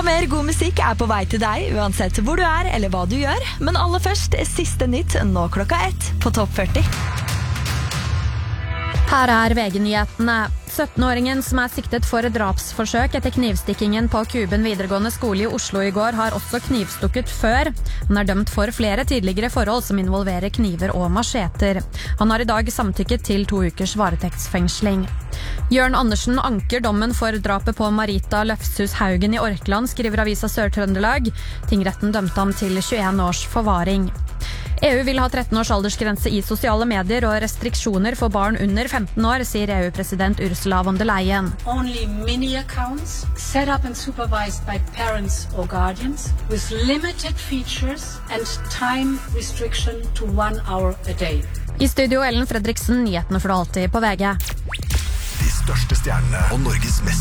Mer god musikk på vei til deg, uansett hvor du eller hva du gjør. Men aller først, siste nytt nå 1:00 på Topp 40. Her VG-nyhetene. 17-åringen som siktet for drapsforsøk etter knivstikkingen på Kuben videregående skole i Oslo i går, har også knivstukket før. Han dømt for flere tidligere forhold som involverer kniver og macheter. Han har i dag samtykket til 2 ukers varetektsfengsling. Jørn Andersen anker dommen for drapet på Marita Løfshus Haugen i Orkland, skriver avisa Sør-Trøndelag. Tingretten dømte ham til 21 års forvaring. EU vil ha 13 års aldersgrense i sosiale medier og restriksjoner for barn under 15 år, sier EU-president Ursula von der Leyen. Only mini-accounts set up and supervised by parents or guardians with limited features and time restriction to 1 hour a day. I studio Ellen Fredriksen, nyhetene for alltid på VG. De største stjernene og Norges mest